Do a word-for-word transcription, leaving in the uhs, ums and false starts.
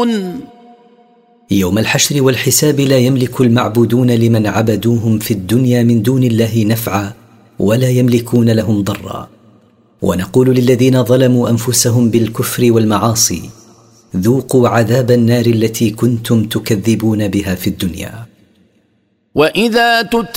يملكون. يوم الحشر والحساب لا يملك المعبودون لمن عبدوهم في الدنيا من دون الله نفعا ولا يملكون لهم ضرا. ونقول للذين ظلموا أنفسهم بالكفر والمعاصي ذوقوا عذاب النار التي كنتم تكذبون بها في الدنيا. وإذا